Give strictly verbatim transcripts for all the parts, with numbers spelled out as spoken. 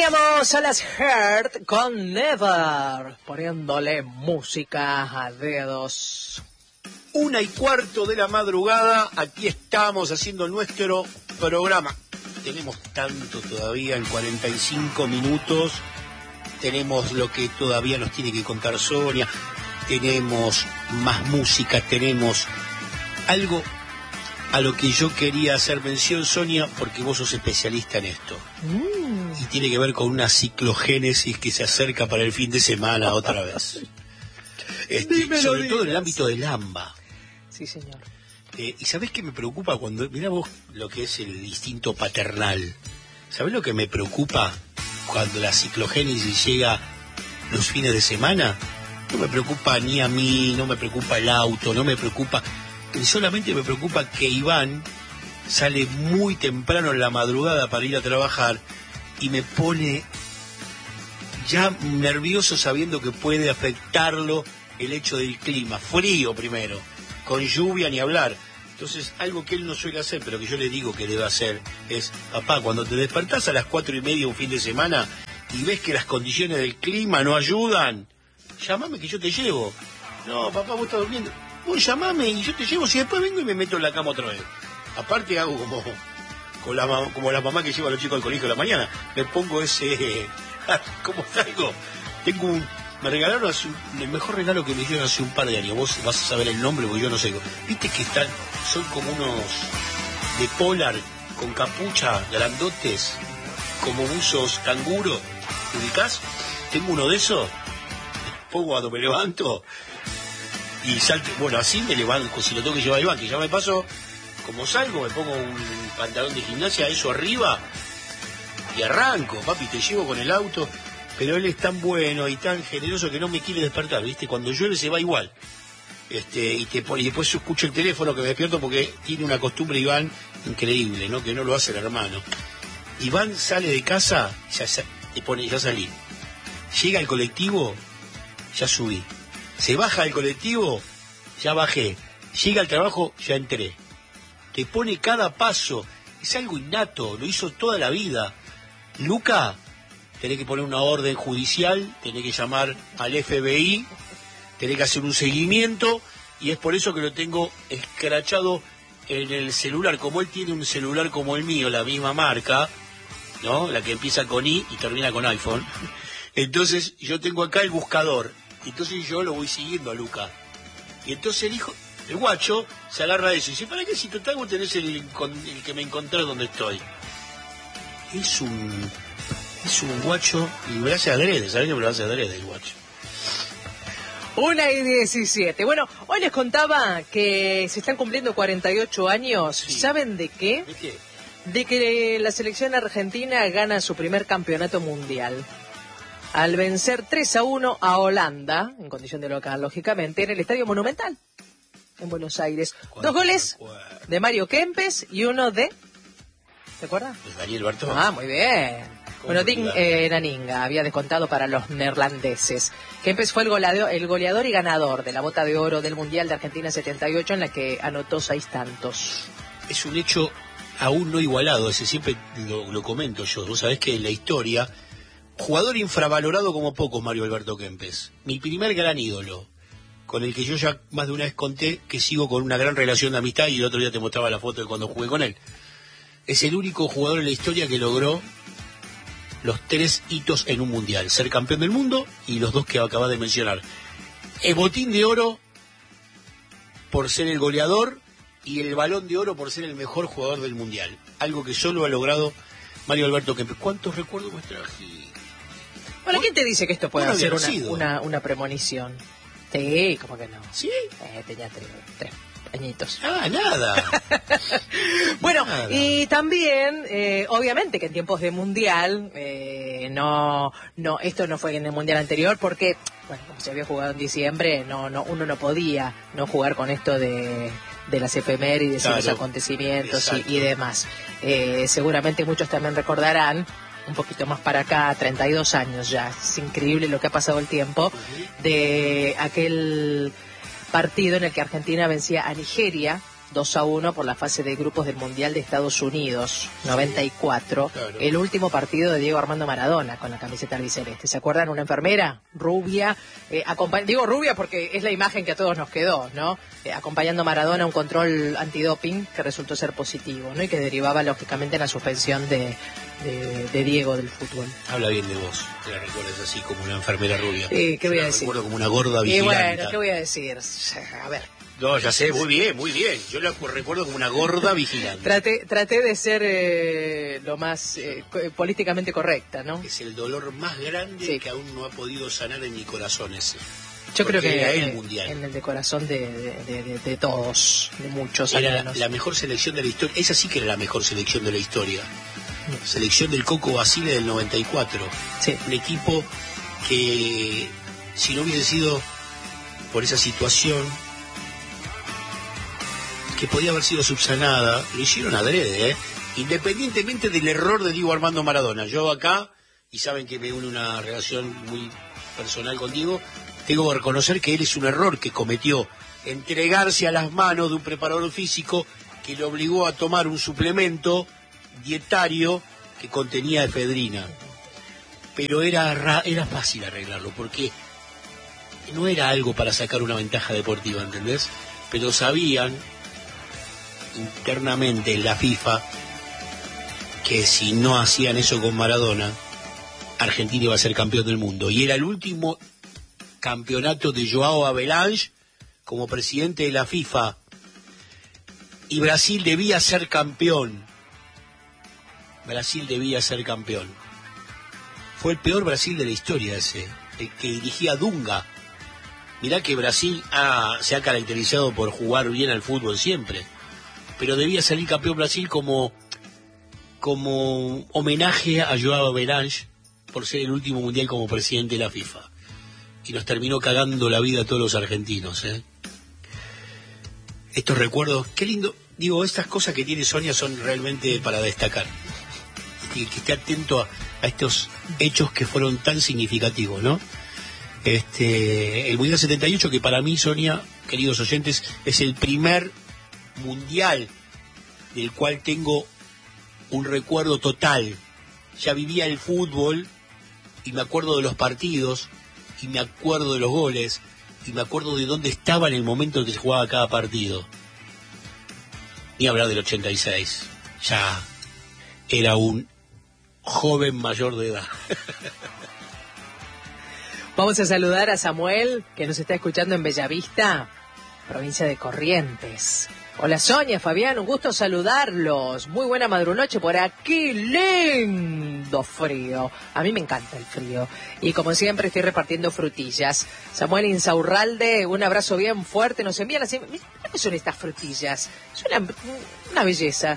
Teníamos a las Heart con Never, poniéndole música a dedos. Una y cuarto de la madrugada, aquí estamos haciendo nuestro programa. Tenemos tanto todavía en cuarenta y cinco minutos. Tenemos lo que todavía nos tiene que contar Sonia. Tenemos más música, tenemos algo a lo que yo quería hacer mención, Sonia, porque vos sos especialista en esto. Mm. Y tiene que ver con una ciclogénesis que se acerca para el fin de semana otra vez. Este, sobre todo en el ámbito del AMBA. Sí, señor. Eh, ¿Y sabés qué me preocupa cuando... Mirá vos lo que es el instinto paternal. ¿Sabés lo que me preocupa cuando la ciclogénesis llega los fines de semana? No me preocupa ni a mí, no me preocupa el auto, no me preocupa... Solamente me preocupa que Iván sale muy temprano en la madrugada para ir a trabajar y me pone ya nervioso sabiendo que puede afectarlo el hecho del clima. Frío primero, con lluvia ni hablar. Entonces, algo que él no suele hacer, pero que yo le digo que debe hacer, es: papá, cuando te despertás a las cuatro y media un fin de semana y ves que las condiciones del clima no ayudan, llámame que yo te llevo. No, papá, vos estás durmiendo. Vos llamame y yo te llevo, si después vengo y me meto en la cama otra vez. Aparte hago como con la, como la mamá que lleva a los chicos al colegio de la mañana. Me pongo ese... ¿Cómo salgo? Tengo un... Me regalaron hace un, el mejor regalo que me dieron hace un par de años. Vos vas a saber el nombre porque yo no sé. Viste que están... Son como unos de polar con capucha, grandotes, como buzos canguro. ¿Te ubicás? Tengo uno de esos. Pongo cuando me levanto... Y salto, bueno, así me levanto, si lo tengo que llevar a Iván, que ya me pasó, como salgo, me pongo un pantalón de gimnasia, eso arriba, y arranco, papi, te llevo con el auto, pero él es tan bueno y tan generoso que no me quiere despertar, ¿viste? Cuando llueve se va igual. Este, y, te, y después escucho el teléfono que me despierto porque tiene una costumbre, Iván, increíble, ¿no? Que no lo hace el hermano. Iván sale de casa, ya, te pone, ya salí. Llega al colectivo, ya subí. Se baja del colectivo, ya bajé. Llega al trabajo, ya entré. Te pone cada paso. Es algo innato, lo hizo toda la vida. Luca, tenés que poner una orden judicial, tenés que llamar al F B I, tenés que hacer un seguimiento, y es por eso que lo tengo escrachado en el celular. Como él tiene un celular como el mío, la misma marca, ¿no? La que empieza con I y termina con iPhone. Entonces yo tengo acá el buscador. Entonces yo lo voy siguiendo a Luca. Y entonces el hijo, el guacho, se agarra a eso y dice: ¿para qué si total vos tenés el, el que me encontré donde estoy? Es un es un guacho, y me lo hace adrede, ¿sabés que me lo hace adrede el guacho? Una y diecisiete. Bueno, hoy les contaba que se están cumpliendo cuarenta y ocho años. Sí. ¿Saben de qué? ¿De qué? De que la selección argentina gana su primer campeonato mundial. Al vencer tres a uno a Holanda, en condición de local, lógicamente, en el Estadio Monumental, en Buenos Aires. Dos goles de Mario Kempes y uno de... ¿Te acuerdas? De Daniel Bartol. Ah, muy bien. Bueno, Ding eh, Naninga había descontado para los neerlandeses. Kempes fue el goleador, el goleador y ganador de la bota de oro del Mundial de Argentina setenta y ocho, en la que anotó seis tantos. Es un hecho aún no igualado, ese siempre lo, lo comento yo. Vos sabés que en la historia... Jugador infravalorado como pocos, Mario Alberto Kempes. Mi primer gran ídolo, con el que yo ya más de una vez conté que sigo con una gran relación de amistad, y el otro día te mostraba la foto de cuando jugué con él. Es el único jugador en la historia que logró los tres hitos en un mundial: ser campeón del mundo y los dos que acabas de mencionar. El botín de oro por ser el goleador y el balón de oro por ser el mejor jugador del mundial. Algo que solo ha logrado Mario Alberto Kempes. ¿Cuántos recuerdos me traje? Bueno, ¿quién te dice que esto puede ser una, una, una, una premonición? Sí, ¿cómo que no? ¿Sí? Eh, tenía tres, tres añitos. Ah, nada. Bueno, nada. Y también, eh, obviamente que en tiempos de mundial, eh, no, no, esto no fue en el mundial anterior porque, bueno, como se había jugado en diciembre, no, no, uno no podía no jugar con esto de... de las efemérides, claro, y los acontecimientos y, y demás. Eh, seguramente muchos también recordarán, un poquito más para acá, treinta y dos años ya, es increíble lo que ha pasado el tiempo, de aquel partido en el que Argentina vencía a Nigeria dos a uno por la fase de grupos del Mundial de Estados Unidos, noventa y cuatro. Claro. El último partido de Diego Armando Maradona con la camiseta albiceleste. ¿Se acuerdan? Una enfermera rubia, eh, acompañ- digo rubia porque es la imagen que a todos nos quedó, ¿no? Eh, acompañando a Maradona a un control antidoping que resultó ser positivo, ¿no? Y que derivaba lógicamente en la suspensión de, de, de Diego del fútbol. Habla bien de vos, te la recuerdas así como una enfermera rubia. Sí, ¿qué voy a la decir? recuerdo como una gorda Y vigilante. bueno, ¿qué voy a decir? A ver. No, ya sé, muy bien, muy bien. Yo la recuerdo como una gorda vigilante. Traté, traté de ser eh, lo más eh, co- políticamente correcta, ¿no? Es el dolor más grande Sí. que aún no ha podido sanar en mi corazón ese. Yo creo Porque que era el eh, mundial. en el de corazón de, de, de- de todos, de muchos al Era la, menos. la mejor selección de la historia. Esa sí que era la mejor selección de la historia. Selección del Coco Basile del noventa y cuatro. Sí. Un equipo que, si no hubiese sido por esa situación, que podía haber sido subsanada, lo hicieron adrede, ¿eh? Independientemente del error de Diego Armando Maradona. Yo acá, y saben que me une una relación muy personal con Diego, tengo que reconocer que él es un error que cometió, entregarse a las manos de un preparador físico que le obligó a tomar un suplemento dietario que contenía efedrina. Pero era, ra- era fácil arreglarlo, porque no era algo para sacar una ventaja deportiva, ¿entendés? Pero sabían internamente en la FIFA que si no hacían eso con Maradona, Argentina iba a ser campeón del mundo. Y era el último campeonato de João Havelange como presidente de la FIFA. Y Brasil debía ser campeón. Brasil debía ser campeón. Fue el peor Brasil de la historia ese, el que dirigía Dunga. Mirá que Brasil ha, se ha caracterizado por jugar bien al fútbol siempre, pero debía salir campeón Brasil como, como homenaje a João Havelange por ser el último mundial como presidente de la FIFA. Y nos terminó cagando la vida a todos los argentinos, ¿eh? Estos recuerdos, qué lindo. Digo, estas cosas que tiene Sonia son realmente para destacar. Y que esté atento a, a estos hechos que fueron tan significativos, ¿no? Este, el Mundial setenta y ocho, que para mí, Sonia, queridos oyentes, es el primer mundial del cual tengo un recuerdo total. Ya vivía el fútbol y me acuerdo de los partidos y me acuerdo de los goles y me acuerdo de dónde estaba en el momento en que se jugaba cada partido. Ni hablar del ochenta y seis, ya era un joven mayor de edad. Vamos a saludar a Samuel, que nos está escuchando en Bellavista, provincia de Corrientes. Hola Sonia, Fabián, un gusto saludarlos. Muy buena madrunoche por aquí, lindo frío. A mí me encanta el frío. Y como siempre estoy repartiendo frutillas. Samuel Insaurralde, un abrazo bien fuerte. Nos envían así. ¿Qué son estas frutillas? Es una, una belleza.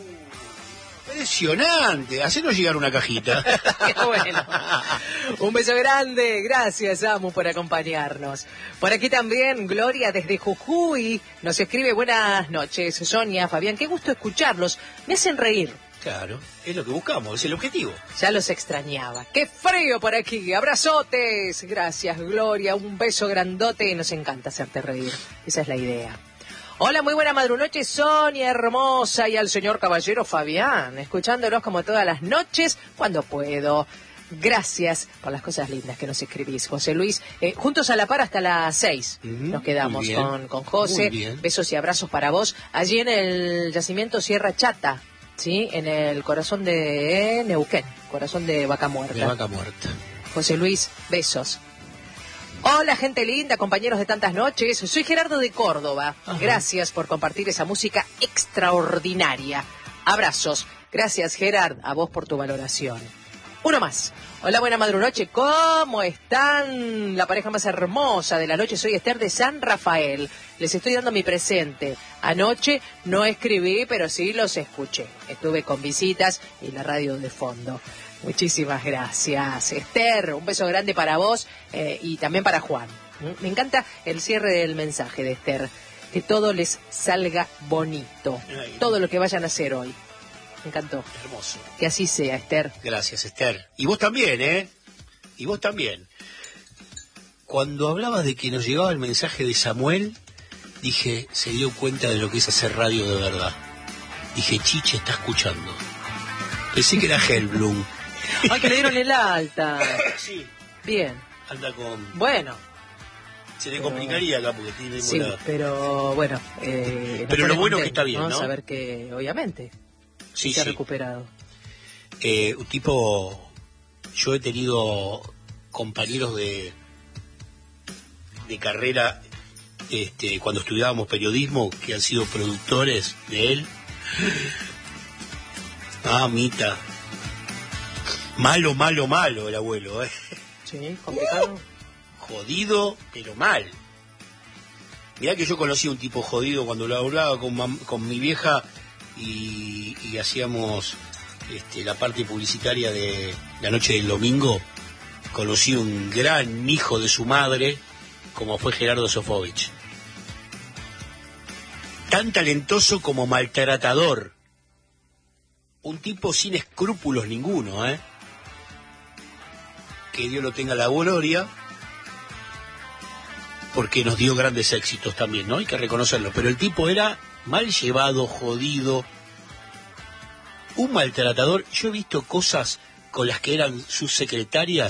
Impresionante, hacenos llegar una cajita. Qué bueno. Un beso grande, gracias Samu por acompañarnos. Por aquí también Gloria desde Jujuy nos escribe: buenas noches Sonia, Fabián, qué gusto escucharlos, me hacen reír. Claro, es lo que buscamos, es el objetivo. Ya los extrañaba. ¡Qué frío por aquí! ¡Abrazotes! Gracias Gloria, un beso grandote y nos encanta hacerte reír, esa es la idea. Hola, muy buena madrunoche, Sonia hermosa, y al señor caballero Fabián, escuchándolos como todas las noches, cuando puedo. Gracias por las cosas lindas que nos escribís, José Luis. Eh, juntos a la par hasta las seis Uh-huh, nos quedamos con, con José. Muy bien. Besos y abrazos para vos. Allí en el yacimiento Sierra Chata, ¿sí? En el corazón de Neuquén, corazón de Vaca Muerta. De vaca muerta. José Luis, besos. Hola, gente linda, compañeros de tantas noches. Soy Gerardo de Córdoba. Ajá. Gracias por compartir esa música extraordinaria. Abrazos. Gracias, Gerard, a vos por tu valoración. Uno más. Hola, buena madrunoche. ¿Cómo están? La pareja más hermosa de la noche. Soy Esther de San Rafael. Les estoy dando mi presente. Anoche no escribí, pero sí los escuché. Estuve con visitas y la radio de fondo. Muchísimas gracias, Esther. Un beso grande para vos eh, y también para Juan. Me encanta el cierre del mensaje de Esther. Que todo les salga bonito. Ay. Todo lo que vayan a hacer hoy. Me encantó. Hermoso. Que así sea, Esther. Gracias, Esther. Y vos también, ¿eh? Y vos también. Cuando hablabas de que nos llegaba el mensaje de Samuel, dije, se dio cuenta de lo que es hacer radio de verdad. Dije, Chiche está escuchando. Pensé que era Hellblum. ¡Ay, que le dieron el alta! Sí. Bien. Anda con... Bueno. Se le pero... complicaría acá porque tiene... Sí, una... pero bueno... Eh, pero lo bueno es que está bien, ¿no? ¿no? Saber que, obviamente, sí, se ha sí. recuperado. Eh, un tipo... Yo he tenido compañeros de de carrera este, cuando estudiábamos periodismo que han sido productores de él. Ah, Mita. Malo, malo, malo el abuelo, ¿eh? Sí, complicado. Uh, jodido, pero mal. Mirá que yo conocí a un tipo jodido cuando lo hablaba con, mam- con mi vieja y, y hacíamos este, la parte publicitaria de la noche del domingo. Conocí un gran hijo de su madre, como fue Gerardo Sofovich. Tan talentoso como maltratador. Un tipo sin escrúpulos ninguno, ¿eh? Que Dios lo tenga la gloria, porque nos dio grandes éxitos también, ¿no? Hay que reconocerlo. Pero el tipo era mal llevado, jodido, un maltratador. Yo he visto cosas con las que eran sus secretarias